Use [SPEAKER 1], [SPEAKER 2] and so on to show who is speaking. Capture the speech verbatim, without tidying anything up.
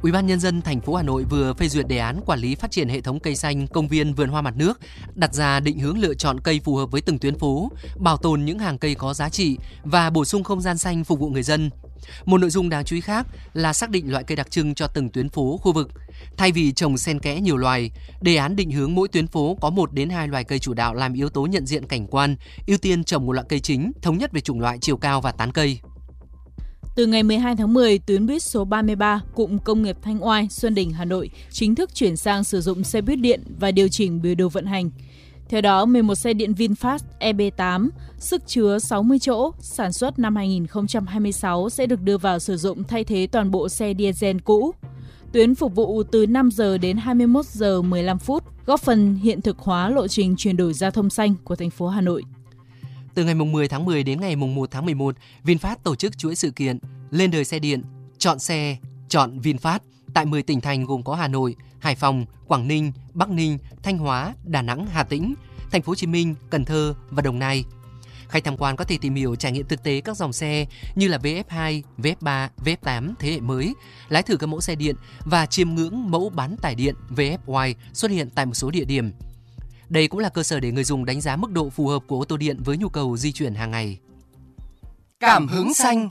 [SPEAKER 1] Ủy ban nhân dân thành phố Hà Nội vừa phê duyệt đề án quản lý phát triển hệ thống cây xanh, công viên, vườn hoa mặt nước, đặt ra định hướng lựa chọn cây phù hợp với từng tuyến phố, bảo tồn những hàng cây có giá trị và bổ sung không gian xanh phục vụ người dân. Một nội dung đáng chú ý khác là xác định loại cây đặc trưng cho từng tuyến phố, khu vực. Thay vì trồng xen kẽ nhiều loài, đề án định hướng mỗi tuyến phố có một đến hai loài cây chủ đạo làm yếu tố nhận diện cảnh quan, ưu tiên trồng một loại cây chính, thống nhất về chủng loại, chiều cao và tán cây.
[SPEAKER 2] Từ ngày mười hai tháng mười, tuyến buýt số ba mươi ba, cụm công nghiệp Thanh Oai, Xuân Đình, Hà Nội chính thức chuyển sang sử dụng xe buýt điện và điều chỉnh biểu đồ vận hành. Theo đó, mười một xe điện VinFast E B tám, sức chứa sáu mươi chỗ, sản xuất năm hai nghìn không trăm hai mươi sáu sẽ được đưa vào sử dụng thay thế toàn bộ xe diesel cũ. Tuyến phục vụ từ năm giờ đến hai mươi mốt giờ mười lăm phút, góp phần hiện thực hóa lộ trình chuyển đổi giao thông xanh của thành phố Hà Nội.
[SPEAKER 1] Từ ngày mười tháng mười đến ngày một tháng mười một, VinFast tổ chức chuỗi sự kiện Lên đời xe điện, chọn xe, chọn VinFast tại mười tỉnh thành gồm có Hà Nội, Hải Phòng, Quảng Ninh, Bắc Ninh, Thanh Hóa, Đà Nẵng, Hà Tĩnh, Thành phố Hồ Chí Minh, Cần Thơ và Đồng Nai. Khách tham quan có thể tìm hiểu trải nghiệm thực tế các dòng xe như là vê ép hai, vê ép ba, vê ép tám thế hệ mới, lái thử các mẫu xe điện và chiêm ngưỡng mẫu bán tải điện vê ép i xuất hiện tại một số địa điểm. Đây cũng là cơ sở để người dùng đánh giá mức độ phù hợp của ô tô điện với nhu cầu di chuyển hàng ngày.
[SPEAKER 3] Cảm hứng xanh.